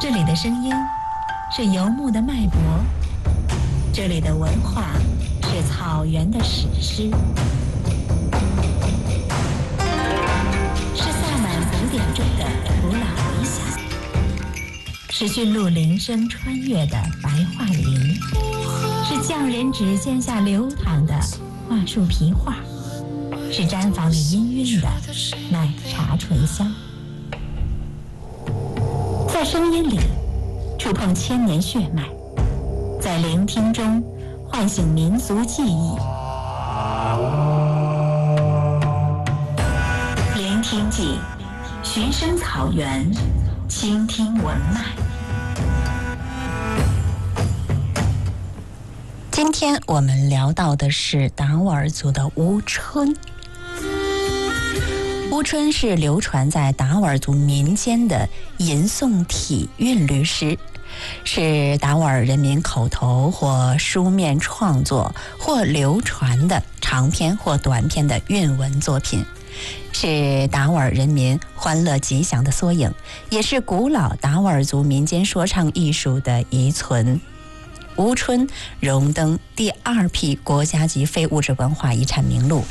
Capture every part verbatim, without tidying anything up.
这里的声音是游牧的脉搏，这里的文化是草原的史诗，是萨满古典中的古老理想，是驯鹿铃声穿越的白桦林，是匠人指尖下流淌的桦树皮画，是毡房里氤氲的奶茶醇香。在声音里触碰千年血脉，在聆听中唤醒民族记忆。聆听记，寻声草原，倾听文脉。今天我们聊到的是达斡尔族的乌春。乌春是流传在达斡尔族民间的吟诵体韵律诗，是达斡尔人民口头或书面创作或流传的长篇或短篇的韵文作品，是达斡尔人民欢乐吉祥的缩影，也是古老达斡尔族民间说唱艺术的遗存。乌春荣登第二批国家级非物质文化遗产名录。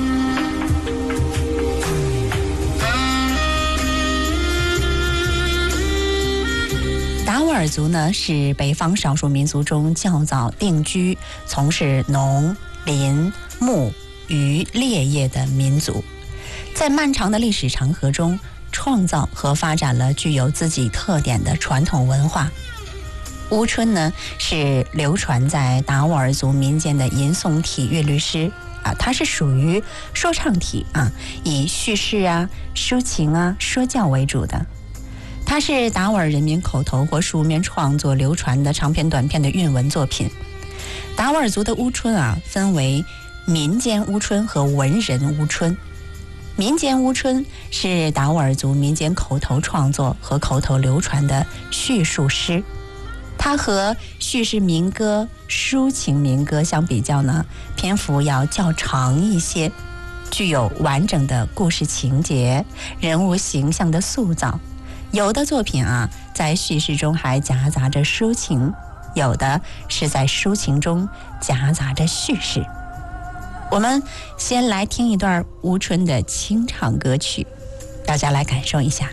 达斡尔族呢，是北方少数民族中较早定居、从事农林牧渔猎业的民族，在漫长的历史长河中，创造和发展了具有自己特点的传统文化。乌春呢，是流传在达斡尔族民间的吟诵体韵律诗啊，它是属于说唱体啊，以叙事啊、抒情啊、说教为主的。它是达斡尔人民口头或书面创作流传的长篇短篇的韵文作品。达斡尔族的乌春啊，分为民间乌春和文人乌春。民间乌春是达斡尔族民间口头创作和口头流传的叙述诗，它和叙事民歌、抒情民歌相比较呢，篇幅要较长一些，具有完整的故事情节、人物形象的塑造。有的作品啊，在叙事中还夹杂着抒情，有的是在抒情中夹杂着叙事。我们先来听一段乌春的清唱歌曲，大家来感受一下。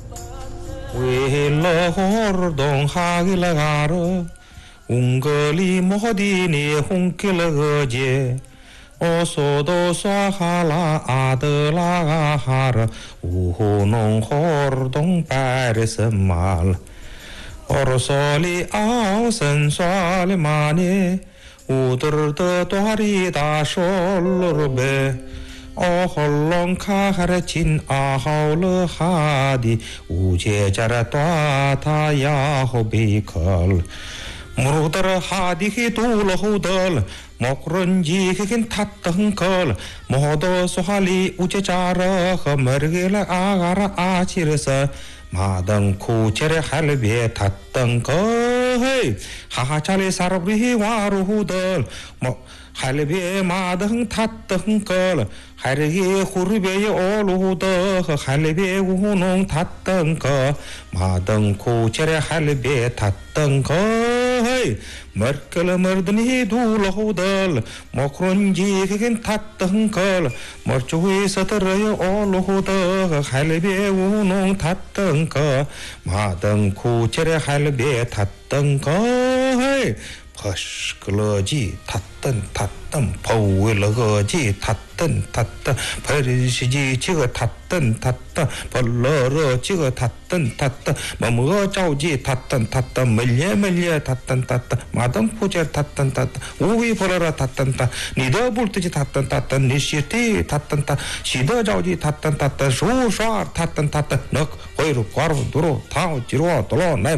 어소도 쏴하라 아들아 하라 우호농 호르동 바르스말 어르솔리 아우선솔리 마니 우드르드 도하리다 솔르베 어홀롱 카하르친 아하울르 하디 우제자라 또아타야 호비컬 무르드르 하디히 둘러후들 목런지 그긴 탔던 걸 모두 소할리 우체자라 허머르게라 아가라 아치르서 마당 쿠체레 할비에 탔던 걸 하하차리 사르브리 와루후들 뭐 할비에 마당 탔던 걸 할비에 후르비에 오루후들 할비에 우농 탔던 걸 마당 쿠체레 할비에 탔던 걸 머클 머드니 둘러후들 목론지 그긴 탔던 걸 머쪽에서 들어요 올로후들 할비에 우농 탔던 거 마당 쿠체레 할비에 탔던 걸 퍼스클러지 탔던 탔던 퍼울러거지 탔던 탔던 버리시지 지거 탔던 탔던 벌러러 지거 탔던 탔던 머무어자오지 탔던 탔던 멀려 멀려 탔던 탔던 마당 포제 탔던 탔던 우위 벌어라 탔던 탔 니더 불뜨지 탔던 탔던 니시티 탔던 탔 시더자오지 탔던 탔던 수수아 탔던 탔던 넉 거이로 과로 두로 타오 지로 돌로 나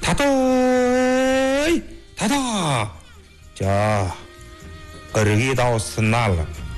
탔던 다다 자 어르기다오 스날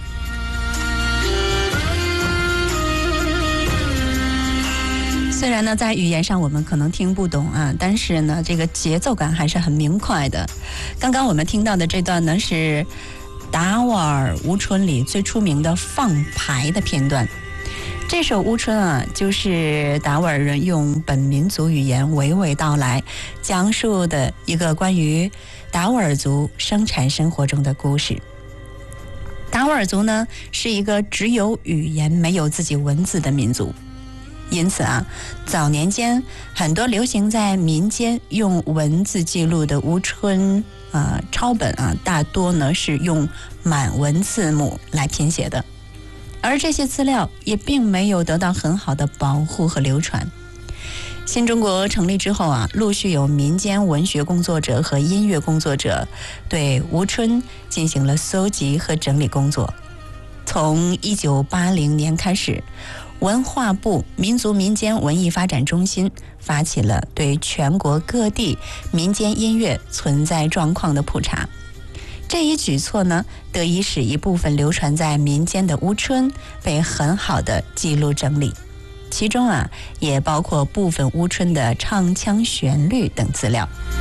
虽然呢，在语言上我们可能听不懂啊，但是呢，这个节奏感还是很明快的。刚刚我们听到的这段呢，是达斡尔乌春里最出名的放牌的片段。 这首乌春啊，就是达斡尔人用本民族语言娓娓道来，讲述的一个关于达斡尔族生产生活中的故事。达斡尔族呢，是一个只有语言没有自己文字的民族，因此啊，早年间很多流行在民间用文字记录的乌春啊、呃、抄本啊，大多呢是用满文字母来拼写的。而这些资料也并没有得到很好的保护和流传。新中国成立之后啊，陆续有民间文学工作者和音乐工作者对吴春进行了搜集和整理工作。从一九八零年开始，文化部民族民间文艺发展中心发起了对全国各地民间音乐存在状况的普查。这一举措呢，得以使一部分流传在民间的乌春被很好的记录整理，其中啊，也包括部分乌春的唱腔旋律等资料。